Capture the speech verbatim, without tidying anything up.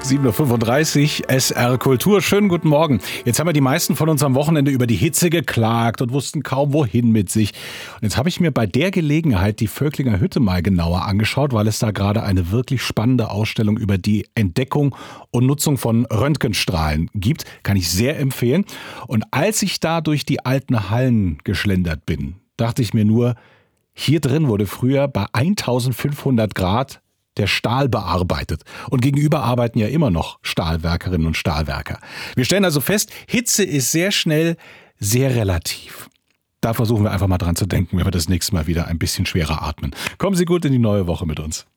sieben Uhr fünfunddreißig, S R Kultur. Schönen guten Morgen. Jetzt haben ja die meisten von uns am Wochenende über die Hitze geklagt und wussten kaum wohin mit sich. Und jetzt habe ich mir bei der Gelegenheit die Völklinger Hütte mal genauer angeschaut, weil es da gerade eine wirklich spannende Ausstellung über die Entdeckung und Nutzung von Röntgenstrahlen gibt. Kann ich sehr empfehlen. Und als ich da durch die alten Hallen geschlendert bin, dachte ich mir nur, hier drin wurde früher bei eintausendfünfhundert Grad der Stahl bearbeitet. Und gegenüber arbeiten ja immer noch Stahlwerkerinnen und Stahlwerker. Wir stellen also fest, Hitze ist sehr schnell sehr relativ. Da versuchen wir einfach mal dran zu denken, wenn wir das nächste Mal wieder ein bisschen schwerer atmen. Kommen Sie gut in die neue Woche mit uns.